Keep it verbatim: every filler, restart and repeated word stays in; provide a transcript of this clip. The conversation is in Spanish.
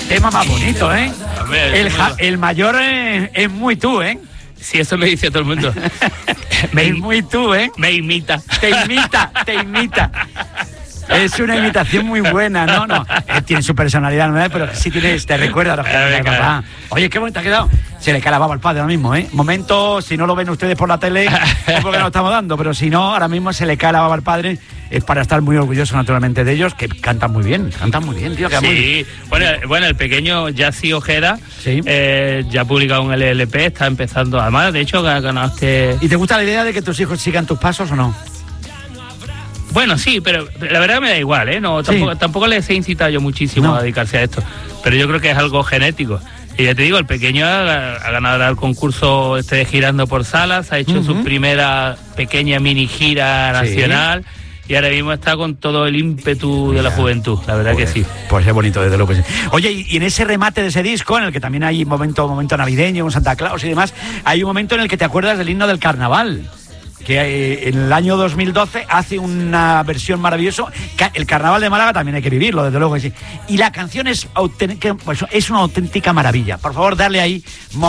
tema más bonito, ¿eh? Hombre, el, ja, el mayor es, es muy tú, ¿eh? Sí, eso me dice todo el mundo. me, es muy tú, ¿eh? Me imita. Te imita, te imita. Es una imitación muy buena, ¿no? no Él tiene su personalidad, ¿no? Pero sí tienes, te recuerda a los que ver, papá. Oye, qué bonito ha quedado. Se le cae la baba al padre ahora mismo, ¿eh? Momento, si no lo ven ustedes por la tele, es porque no lo estamos dando, pero si no, ahora mismo se le cae la baba al padre. Es para estar muy orgulloso, naturalmente, de ellos, que cantan muy bien, cantan muy bien, tío. Sí, muy... bueno, bueno, el pequeño Yassi Ojeda sí. eh, ya ha publicado un L L P, está empezando, además, de hecho, ha ganado este... ¿Y te gusta la idea de que tus hijos sigan tus pasos o no? Bueno, sí, pero la verdad me da igual, ¿eh? No, tampoco, sí. tampoco les he incitado yo muchísimo no. a dedicarse a esto, pero yo creo que es algo genético. Y ya te digo, el pequeño ha, ha ganado el concurso este de Girando por Salas, ha hecho uh-huh. su primera pequeña mini gira nacional. Sí. Y ahora mismo está con todo el ímpetu de la juventud, la verdad pues, que sí. Pues es bonito, desde luego que sí. Oye, y en ese remate de ese disco, en el que también hay momento, momento navideño, un Santa Claus y demás, hay un momento en el que te acuerdas del himno del carnaval, que eh, en el año dos mil doce hace una versión maravillosa. El carnaval de Málaga también hay que vivirlo, desde luego que sí. Y la canción es, auténtica, pues, es una auténtica maravilla. Por favor, darle ahí...